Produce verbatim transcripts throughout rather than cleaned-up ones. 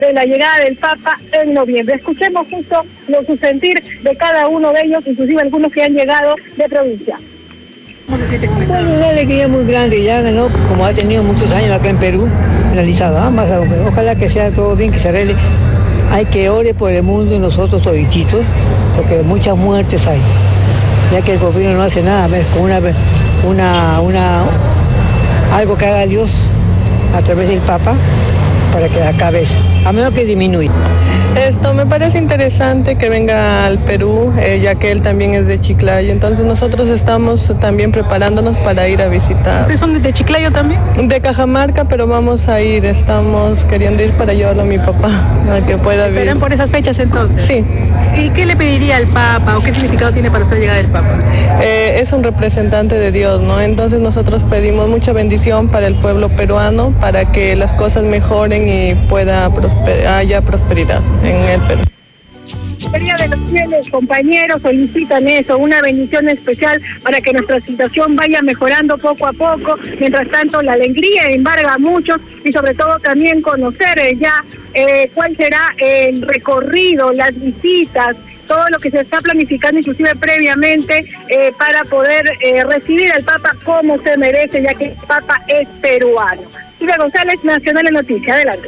de la llegada del Papa en noviembre. Escuchemos justo lo su sentir de cada uno de ellos, inclusive algunos que han llegado de provincia. ¿Cómo se siente con esta? Bueno, una alegría muy grande, ya ganó, como ha tenido muchos años acá en Perú, realizado ambas, ojalá que sea todo bien, que se arregle. Hay que ore por el mundo y nosotros todititos, porque muchas muertes hay, ya que el gobierno no hace nada, ver, con una, una, una, algo que haga Dios a través del Papa, para que acabe eso, a menos que disminuya. Esto me parece interesante que venga al Perú, eh, ya que él también es de Chiclayo, entonces nosotros estamos también preparándonos para ir a visitar. ¿Ustedes son de Chiclayo también? De Cajamarca, pero vamos a ir, estamos queriendo ir para llevarlo a mi papá, a que pueda ver. ¿Estarán por esas fechas entonces? Sí. ¿Y qué le pediría al Papa o qué significado tiene para usted llegar el Papa? Eh, es un representante de Dios, ¿no? Entonces nosotros pedimos mucha bendición para el pueblo peruano, para que las cosas mejoren y pueda prosper, haya prosperidad en el Perú. La mayoría de los fieles compañeros solicitan eso, una bendición especial para que nuestra situación vaya mejorando poco a poco. Mientras tanto, la alegría embarga a muchos y sobre todo también conocer eh, ya eh, cuál será el recorrido, las visitas, todo lo que se está planificando inclusive previamente eh, para poder eh, recibir al Papa como se merece, ya que el Papa es peruano. Silvia González, Nacional Noticias, adelante.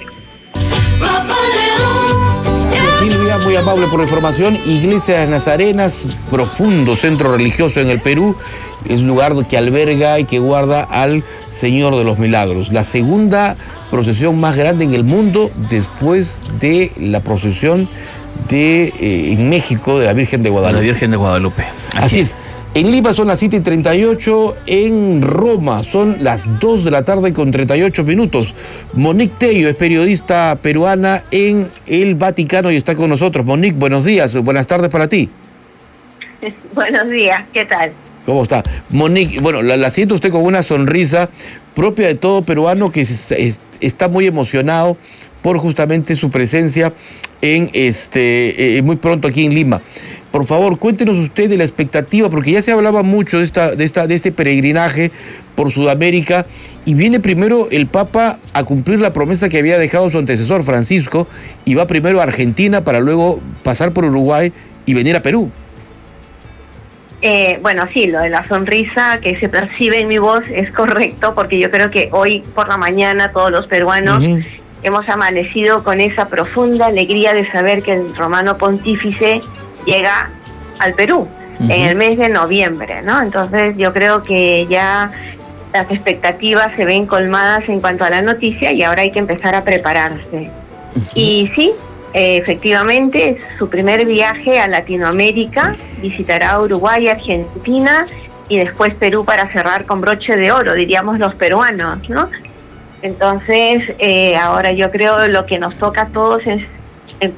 Silvia, muy amable por la información. Iglesia de Nazarenas, profundo centro religioso en el Perú, es un lugar que alberga y que guarda al Señor de los Milagros. La segunda procesión más grande en el mundo después de la procesión de eh, en México de la Virgen de Guadalupe. La Virgen de Guadalupe. Así, Así es. es. En Lima son las siete y treinta y ocho, en Roma son las dos de la tarde con treinta y ocho minutos. Monique Tello es periodista peruana en el Vaticano y está con nosotros. Monique, buenos días, buenas tardes para ti. Buenos días, ¿qué tal? ¿Cómo está? Monique, bueno, la, la siento usted con una sonrisa propia de todo peruano que es, es, está muy emocionado por justamente su presencia en este eh, muy pronto aquí en Lima. Por favor, cuéntenos usted de la expectativa, porque ya se hablaba mucho de esta, de esta, de este peregrinaje por Sudamérica, y viene primero el Papa a cumplir la promesa que había dejado su antecesor Francisco, y va primero a Argentina para luego pasar por Uruguay y venir a Perú. Eh, bueno, sí, lo de la sonrisa que se percibe en mi voz es correcto, porque yo creo que hoy por la mañana todos los peruanos uh-huh. hemos amanecido con esa profunda alegría de saber que el romano pontífice llega al Perú uh-huh. en el mes de noviembre, ¿no? Entonces yo creo que ya las expectativas se ven colmadas en cuanto a la noticia y ahora hay que empezar a prepararse. Uh-huh. Y sí, eh, efectivamente es su primer viaje a Latinoamérica, visitará Uruguay, Argentina y después Perú para cerrar con broche de oro, diríamos los peruanos, ¿no? Entonces eh, ahora yo creo lo que nos toca a todos es eh,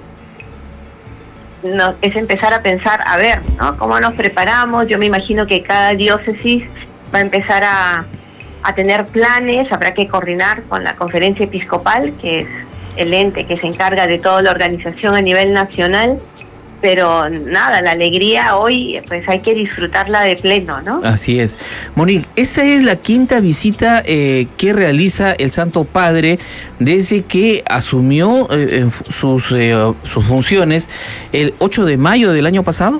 No, es empezar a pensar, a ver, ¿no? ¿Cómo nos preparamos? Yo me imagino que cada diócesis va a empezar a, a tener planes, habrá que coordinar con la conferencia episcopal, que es el ente que se encarga de toda la organización a nivel nacional, pero nada, la alegría hoy pues hay que disfrutarla de pleno, ¿no? Así es. Monique, esa es la quinta visita eh, que realiza el Santo Padre desde que asumió eh, sus, eh, sus funciones el ocho de mayo del año pasado.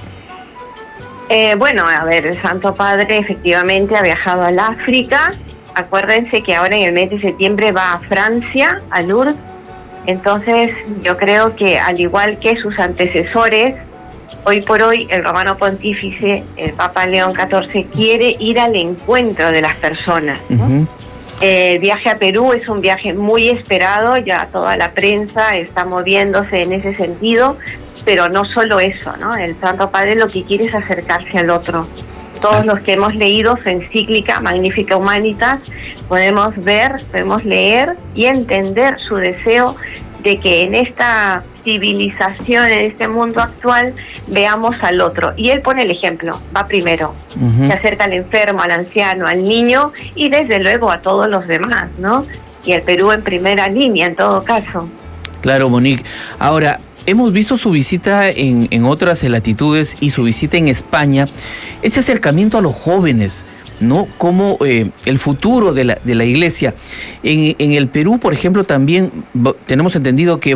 Eh, bueno, a ver, el Santo Padre efectivamente ha viajado al África. Acuérdense que ahora en el mes de septiembre va a Francia, a Lourdes. Entonces yo creo que al igual que sus antecesores, hoy por hoy el romano pontífice, el Papa León catorce, quiere ir al encuentro de las personas, ¿no? Uh-huh. El viaje a Perú es un viaje muy esperado, ya toda la prensa está moviéndose en ese sentido, pero no solo eso, ¿no? El Santo Padre lo que quiere es acercarse al otro. Todos los que hemos leído su encíclica Magnificat Humanitas podemos ver, podemos leer y entender su deseo de que en esta civilización, en este mundo actual, veamos al otro. Y él pone el ejemplo, va primero, uh-huh. se acerca al enfermo, al anciano, al niño y desde luego a todos los demás, ¿no? Y el Perú en primera línea en todo caso. Claro, Monique. Ahora, hemos visto su visita en, en otras latitudes y su visita en España, ese acercamiento a los jóvenes. ¿no? Como eh, el futuro de la, de la iglesia. En, en el Perú, por ejemplo, también tenemos entendido que